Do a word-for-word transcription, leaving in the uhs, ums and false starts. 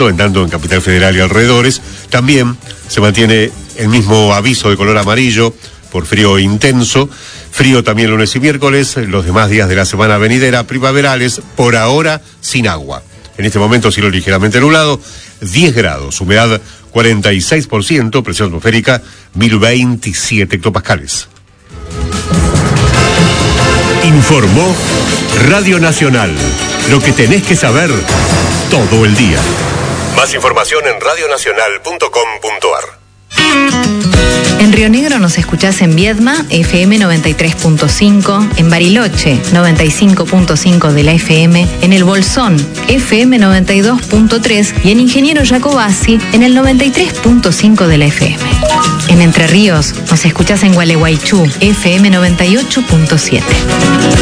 en tanto en Capital Federal y alrededores. También se mantiene el mismo aviso de color amarillo por frío intenso. Frío también lunes y miércoles, los demás días de la semana venidera, primaverales, por ahora sin agua. En este momento cielo ligeramente nublado, diez grados, humedad cuarenta y seis por ciento, presión atmosférica mil veintisiete hectopascales. Informó Radio Nacional, lo que tenés que saber todo el día. Más información en radionacional punto com punto ar. En Río Negro nos escuchás en Viedma, F M noventa y tres punto cinco, en Bariloche, noventa y cinco punto cinco de la F M, en El Bolsón, F M noventa y dos punto tres y en Ingeniero Jacobasi, en el noventa y tres punto cinco de la F M. En Entre Ríos nos escuchás en Gualeguaychú, F M noventa y ocho punto siete.